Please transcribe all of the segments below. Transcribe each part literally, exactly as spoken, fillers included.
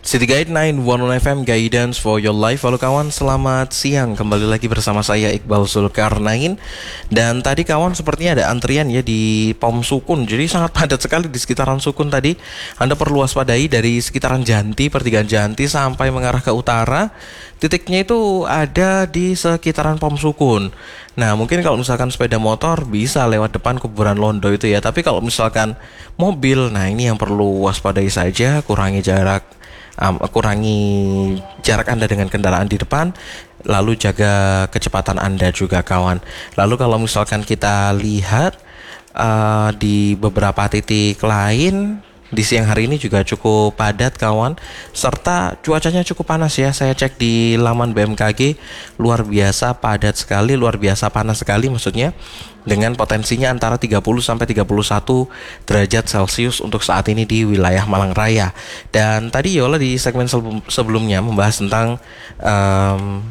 City Guide sembilan satu satu F M, Guidance for your life. Halo kawan, selamat siang. Kembali lagi bersama saya Iqbal Zulkarnain. Dan tadi kawan sepertinya ada antrian ya di Pom Sukun. Jadi sangat padat sekali di sekitaran Sukun tadi. Anda perlu waspadai dari sekitaran Janti, pertigaan Janti sampai mengarah ke utara. Titiknya itu ada di sekitaran Pom Sukun. Nah mungkin kalau misalkan sepeda motor bisa lewat depan kuburan Londo itu ya. Tapi kalau misalkan mobil, nah ini yang perlu waspadai saja. Kurangi jarak Um, kurangi jarak Anda dengan kendaraan di depan, lalu jaga kecepatan Anda juga kawan. Lalu kalau misalkan kita lihat uh, di beberapa titik lain di siang hari ini juga cukup padat kawan, serta cuacanya cukup panas ya. Saya cek di laman B M K G, luar biasa padat sekali, luar biasa panas sekali maksudnya, dengan potensinya antara tiga puluh sampai tiga puluh satu derajat Celcius untuk saat ini di wilayah Malang Raya. Dan tadi Yola di segmen sebelumnya membahas tentang um,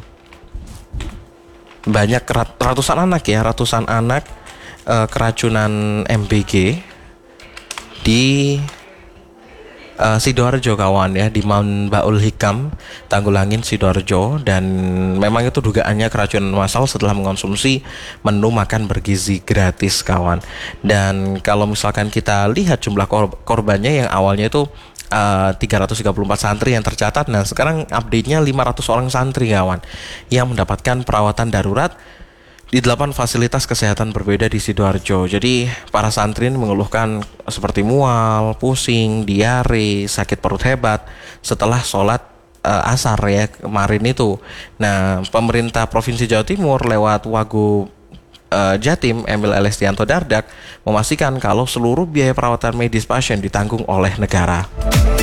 banyak ratusan anak ya, ratusan anak uh, keracunan M B G di Uh, Sidoarjo kawan ya, di Mount Baul Hikam, Tanggulangin, Sidoarjo. Dan memang itu dugaannya keracunan massal setelah mengonsumsi menu makan bergizi gratis kawan. Dan kalau misalkan kita lihat jumlah kor- korbannya yang awalnya itu uh, tiga ratus tiga puluh empat santri yang tercatat. Nah sekarang update-nya lima ratus orang santri kawan yang mendapatkan perawatan darurat di delapan fasilitas kesehatan berbeda di Sidoarjo. Jadi para santri mengeluhkan seperti mual, pusing, diare, sakit perut hebat setelah sholat uh, asar ya kemarin itu. Nah pemerintah Provinsi Jawa Timur lewat Wagub uh, Jatim Emil Elestianto Dardak memastikan kalau seluruh biaya perawatan medis pasien ditanggung oleh negara.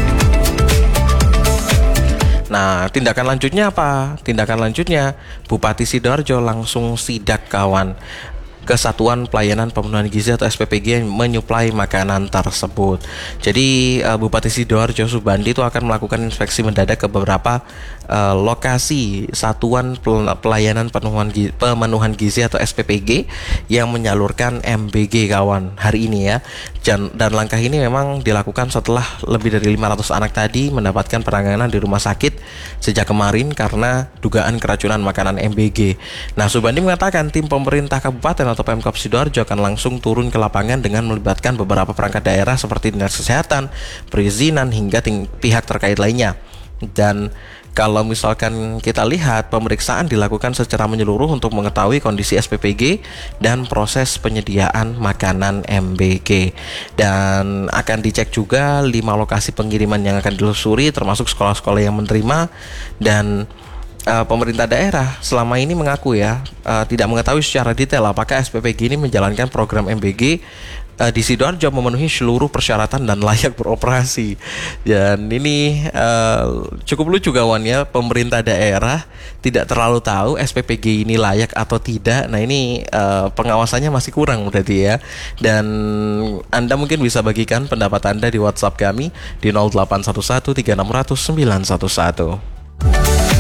Nah, tindakan lanjutnya apa? Tindakan lanjutnya, Bupati Sidoarjo langsung sidak kawan ke Satuan Pelayanan Pemenuhan Gizi atau S P P G yang menyuplai makanan tersebut. Jadi uh, Bupati Sidoarjo Subandi itu akan melakukan inspeksi mendadak ke beberapa uh, lokasi Satuan Pelayanan Pemenuhan Gizi, Pemenuhan Gizi atau S P P G yang menyalurkan M B G kawan hari ini ya. Dan, dan langkah ini memang dilakukan setelah lebih dari lima ratus anak tadi mendapatkan penanganan di rumah sakit sejak kemarin karena dugaan keracunan makanan M B G. Nah, Subandi mengatakan tim pemerintah kabupaten atau Pemkab Sidoarjo akan langsung turun ke lapangan dengan melibatkan beberapa perangkat daerah seperti Dinas Kesehatan, Perizinan, hingga ting- pihak terkait lainnya. Dan kalau misalkan kita lihat, pemeriksaan dilakukan secara menyeluruh untuk mengetahui kondisi S P P G dan proses penyediaan makanan M B G. Dan akan dicek juga lima lokasi pengiriman yang akan dilusuri termasuk sekolah-sekolah yang menerima. Dan Uh, pemerintah daerah selama ini mengaku ya uh, tidak mengetahui secara detail apakah S P P G ini menjalankan program M B G uh, di Sidoarjo memenuhi seluruh persyaratan dan layak beroperasi. Dan ini uh, cukup lucu kawan ya, pemerintah daerah tidak terlalu tahu S P P G ini layak atau tidak. Nah ini uh, pengawasannya masih kurang berarti ya. Dan Anda mungkin bisa bagikan pendapat Anda di WhatsApp kami di nol delapan satu satu tiga enam nol nol sembilan satu satu.